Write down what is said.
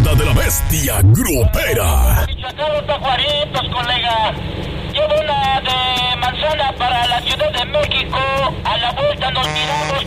manada de la bestia grupera. Michoacán, Tajuaritos, colega. Llevo una de manzana para la Ciudad de México. A la vuelta nos miramos